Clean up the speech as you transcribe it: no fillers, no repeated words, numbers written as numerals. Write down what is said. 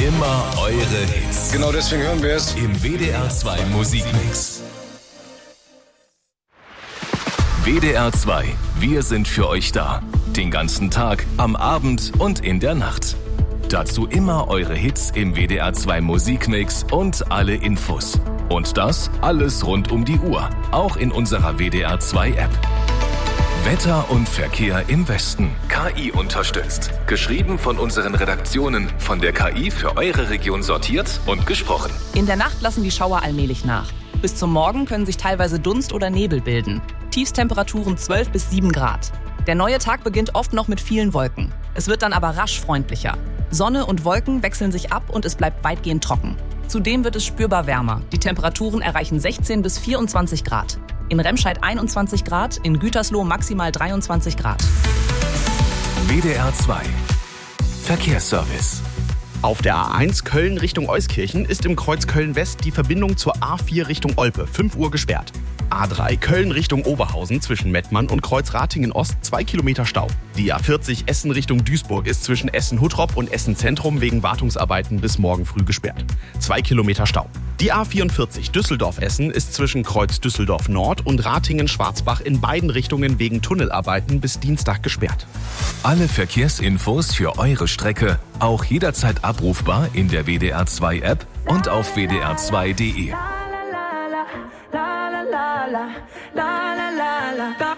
Immer eure Hits. Genau deswegen hören wir es Im WDR 2 Musikmix. WDR 2, wir sind für euch da. Den ganzen Tag, am Abend und in der Nacht. Dazu immer eure Hits im WDR 2 Musikmix und alle Infos. Und das alles rund um die Uhr, auch in unserer WDR 2 App. Wetter und Verkehr im Westen. KI unterstützt. Geschrieben von unseren Redaktionen, von der KI für eure Region sortiert und gesprochen. In der Nacht lassen die Schauer allmählich nach. Bis zum Morgen können sich teilweise Dunst oder Nebel bilden. Tiefstemperaturen 12 bis 7 Grad. Der neue Tag beginnt oft noch mit vielen Wolken. Es wird dann aber rasch freundlicher. Sonne und Wolken wechseln sich ab und es bleibt weitgehend trocken. Zudem wird es spürbar wärmer. Die Temperaturen erreichen 16 bis 24 Grad. In Remscheid 21 Grad, in Gütersloh maximal 23 Grad. WDR 2 Verkehrsservice. Auf der A1 Köln Richtung Euskirchen ist im Kreuz Köln-West die Verbindung zur A4 Richtung Olpe 5 Uhr gesperrt. A3 Köln Richtung Oberhausen zwischen Mettmann und Kreuz Ratingen Ost 2 Kilometer Stau. Die A40 Essen Richtung Duisburg ist zwischen Essen-Huttrop und Essen-Zentrum wegen Wartungsarbeiten bis morgen früh gesperrt. 2 Kilometer Stau. Die A44 Düsseldorf-Essen ist zwischen Kreuz Düsseldorf Nord und Ratingen-Schwarzbach in beiden Richtungen wegen Tunnelarbeiten bis Dienstag gesperrt. Alle Verkehrsinfos für eure Strecke auch jederzeit abrufbar in der WDR 2 App und auf wdr2.de. La la la la la la la la la.